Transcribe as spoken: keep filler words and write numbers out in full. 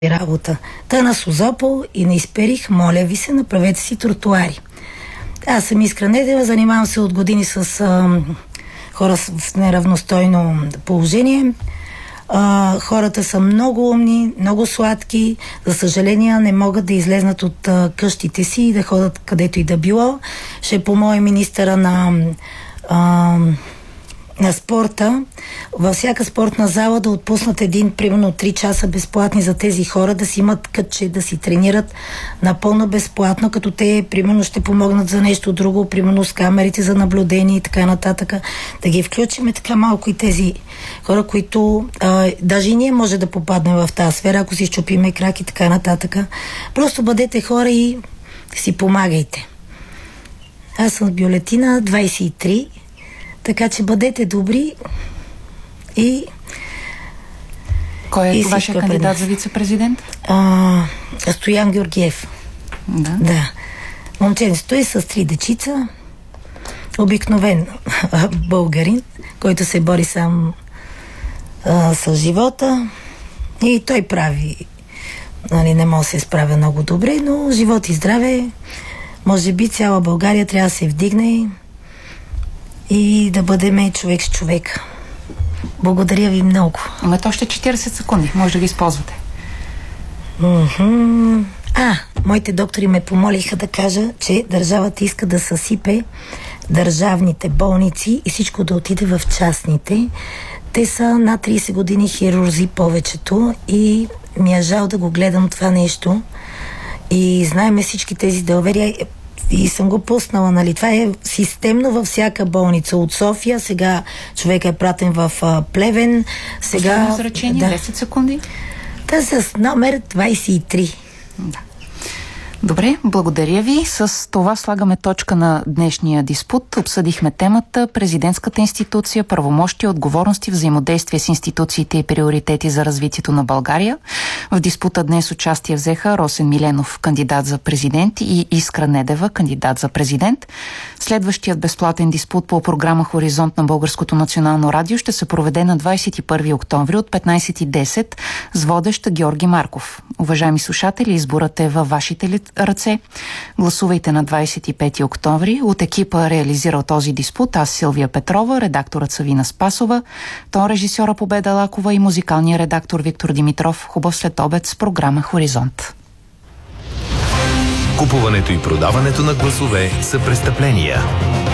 работа. Та на Созопол и на Исперих, моля ви се, направете си тротуари. Аз съм Искра Недева, занимавам се от години с а, хора в неравностойно положение. А, хората са много умни, много сладки. За съжаление не могат да излезнат от а, къщите си и да ходят където и да било. Ще помоля министъра на а, на спорта, във всяка спортна зала да отпуснат един, примерно три часа безплатни за тези хора, да си имат кътче, да си тренират напълно безплатно, като те, примерно, ще помогнат за нещо друго, примерно с камерите за наблюдение и така нататък. Да ги включим така малко и тези хора, които а, даже и ние може да попаднем в тази сфера, ако си щупиме крак и така нататък. Просто бъдете хора и си помагайте. Аз съм с бюлетина двайсет и три, така че бъдете добри и... Кой е вашия кандидат за вице-президент? А, Стоян Георгиев. Да. Да. Момченцето е с три дечица, обикновен българин, който се бори сам а, с живота и той прави, нали, не може да се справя много добре, но живот и здраве, може би цяла България трябва да се вдигне и да бъдем човек с човек. Благодаря ви много. Имате още четирийсет секунди. Може да ги използвате. Mm-hmm. А, моите доктори ме помолиха да кажа, че държавата иска да съсипе държавните болници и всичко да отиде в частните. Те са над трийсет години хирурзи повечето и ми е жал да го гледам това нещо. И знаеме всички тези далавери. И съм го пуснала, нали? Това е системно във всяка болница. От София, сега човек е пратен в а, Плевен. Сега... Последно изречение, да. десет секунди. Та с номер двайсет и три. Да. Добре, благодаря ви. С това слагаме точка на днешния диспут. Обсъдихме темата президентската институция, правомощия, отговорности, взаимодействие с институциите и приоритети за развитието на България. В диспута днес участие взеха Росен Миленов, кандидат за президент, и Искра Недева, кандидат за президент. Следващият безплатен диспут по програма Хоризонт на Българското национално радио ще се проведе на двайсет и първи октомври от петнайсет и десет с водещ Георги Марков. Уважаеми слушатели, изборът е във вашите ръце. Гласувайте на двайсет и пети октомври. От екипа реализирал този диспут аз, Силвия Петрова, редакторът Савина Спасова, тон режисьора Победа Лакова и музикалния редактор Виктор Димитров. Хубав следобед с програма Хоризонт. Купуването и продаването на гласове са престъпления.